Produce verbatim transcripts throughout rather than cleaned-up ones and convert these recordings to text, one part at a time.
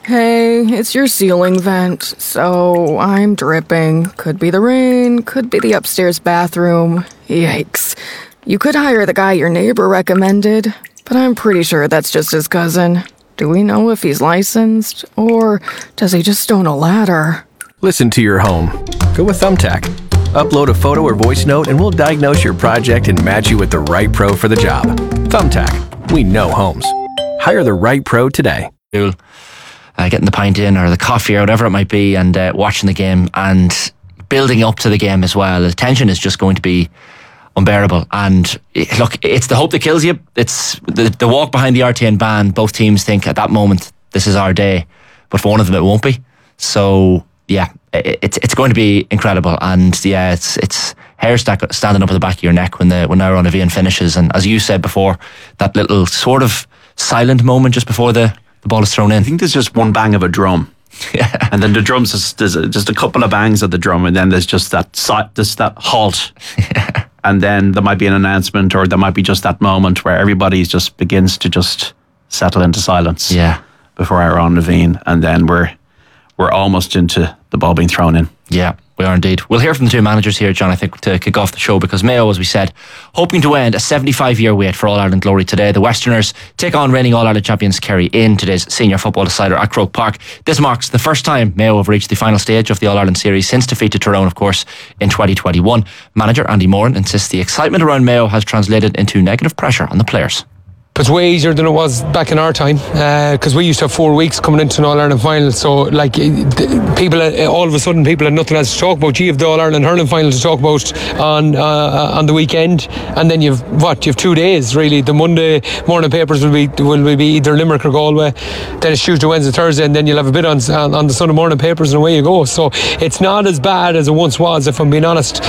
Hey, it's your ceiling vent, so I'm dripping. Could be the rain, could be the upstairs bathroom. Yikes. You could hire the guy your neighbor recommended, but I'm pretty sure that's just his cousin. Do we know if he's licensed, or does he just own a ladder? Listen to your home. Go with Thumbtack. Upload a photo or voice note and we'll diagnose your project and match you with the right pro for the job. Thumbtack. We know homes. Hire the right pro today. Uh, getting the pint in or the coffee or whatever it might be, and uh, watching the game and building up to the game as well. The tension is just going to be unbearable. And it, look, it's the hope that kills you. It's the, the walk behind the R T N band. Both teams think at that moment, this is our day. But for one of them, it won't be. So, yeah, it, it's it's going to be incredible. And, yeah, it's it's hair stack, standing up at the back of your neck when the when Naira Navian finishes. And as you said before, that little sort of silent moment just before the The ball is thrown in. I think there's just one bang of a drum. Yeah. And then the drums, is, there's just a couple of bangs of the drum, and then there's just that just that halt. Yeah. And then there might be an announcement, or there might be just that moment where everybody just begins to just settle into silence. Yeah. Before Aaron Levine, and then we're we're almost into the ball being thrown in. Yeah, we are indeed. We'll hear from the two managers here, John, I think, to kick off the show, because Mayo, as we said, hoping to end a seventy-five year wait for All-Ireland glory today. The Westerners take on reigning All-Ireland champions Kerry in today's senior football decider at Croke Park. This marks the first time Mayo have reached the final stage of the All-Ireland series since defeat to Tyrone, of course, in twenty twenty-one. Manager Andy Moran insists the excitement around Mayo has translated into negative pressure on the players. It's way easier than it was back in our time, because uh, we used to have four weeks coming into an All-Ireland final. So, like, people, all of a sudden, people had nothing else to talk about. You have the All-Ireland hurling final to talk about on uh, on the weekend, and then you've what? You have two days really. The Monday morning papers will be will be either Limerick or Galway. Then it's Tuesday, Wednesday, Thursday, and then you'll have a bit on on, on the Sunday morning papers, and away you go. So it's not as bad as it once was, if I'm being honest.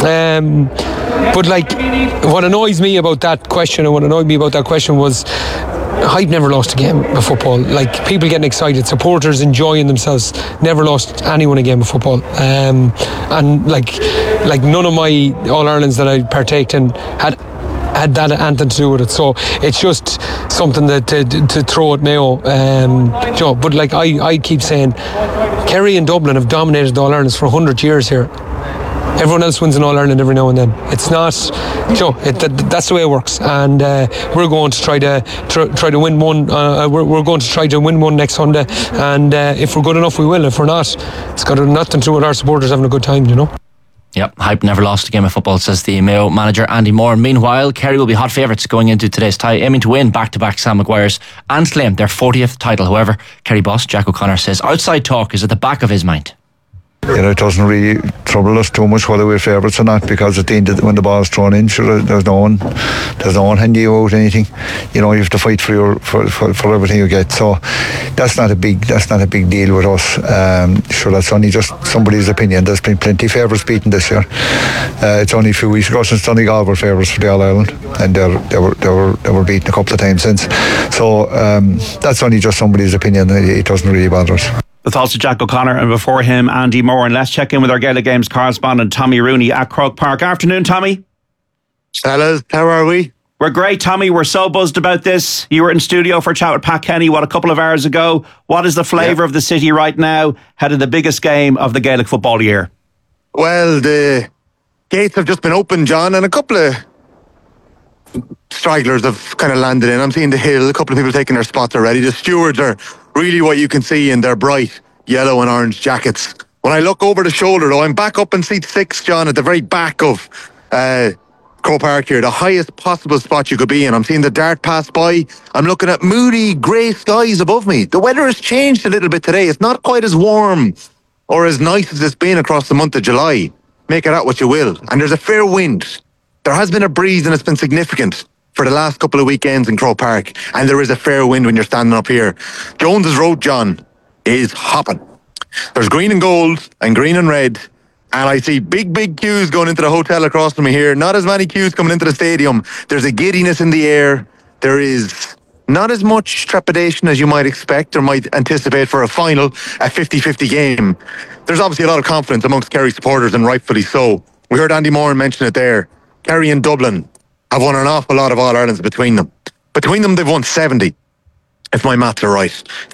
Um, but like, what annoys me about that question, and what annoyed me about that question was Hype never lost a game of football. Like, people getting excited, supporters enjoying themselves, never lost anyone a game of football. Um, and like, like none of my All-Irelands that I partaked in had had that anything to do with it. So it's just something that to, to throw at Mayo. Um, you know, but like I, I keep saying, Kerry and Dublin have dominated the All-Irelands for one hundred years here. Everyone else wins an All-Ireland every now and then. It's not, you know, it, that, that's the way it works. And uh, we're going to try to try, try to win one. Uh, we're, we're going to try to win one next Sunday. And uh, if we're good enough, we will. If we're not, it's got nothing to do with our supporters having a good time, you know. Yep, Hype never lost a game of football, says the Mayo manager Andy Moore. Meanwhile, Kerry will be hot favourites going into today's tie, aiming to win back-to-back Sam Maguire's and claim their fortieth title. However, Kerry boss Jack O'Connor says outside talk is at the back of his mind. You know, it doesn't really trouble us too much whether we're favourites or not, because at the end of the, when the ball's thrown in, sure, there's no one, there's no one handing you out anything. You know, you have to fight for your for, for, for everything you get. So that's not a big that's not a big deal with us. Um, sure, that's only just somebody's opinion. There's been plenty of favourites beaten this year. Uh, it's only a few weeks ago since Donegal were favourites for the All Ireland, and they they were they were they were beaten a couple of times since. So um, that's only just somebody's opinion. It doesn't really bother us. The thoughts of Jack O'Connor, and before him, Andy Moore. And let's check in with our Gaelic Games correspondent, Tommy Rooney at Croke Park. Afternoon, Tommy. Fellas, how are we? We're great, Tommy. We're so buzzed about this. You were in studio for a chat with Pat Kenny, what, a couple of hours ago. What is the flavour yeah. of the city right now, ahead of the biggest game of the Gaelic football year? Well, the gates have just been opened, John, and a couple of stragglers have kind of landed in. I'm seeing the hill, a couple of people taking their spots already. The stewards are really what you can see in their bright yellow and orange jackets. When I look over the shoulder, though, I'm back up in seat six, John, at the very back of uh, Croke Park here, the highest possible spot you could be in. I'm seeing the dart pass by. I'm looking at moody grey skies above me. The weather has changed a little bit today. It's not quite as warm or as nice as it's been across the month of July. Make it out what you will. And there's a fair wind. There has been a breeze, and it's been significant for the last couple of weekends in Croke Park, and there is a fair wind when you're standing up here. Jones's Road, John, is hopping. There's green and gold and green and red, and I see big, big queues going into the hotel across from me here. Not as many queues coming into the stadium. There's a giddiness in the air. There is not as much trepidation as you might expect or might anticipate for a final, a fifty-fifty game. There's obviously a lot of confidence amongst Kerry supporters, and rightfully so. We heard Andy Moore mention it there. Kerry and Dublin have won an awful lot of All-Irelands between them. Between them, they've won seventy, if my maths are right.